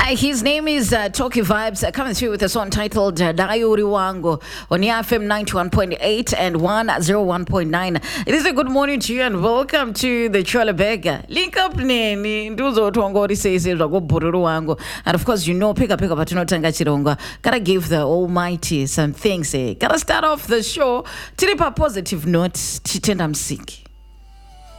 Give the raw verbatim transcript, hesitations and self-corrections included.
Hi, his name is uh, Toki Vibes, uh, coming through with a song titled uh, Dayuri Wango on F M ninety-one point eight and one oh one point nine. It is a good morning to you and welcome to the Chola Bega. Link up nini nduzo tuangori says bururu wango. And of course, you know, pick up, pick up, but no tanga chironga. Gotta give the Almighty some things. Eh? Gotta start off the show. Tilipa positive note, chitenda msiki.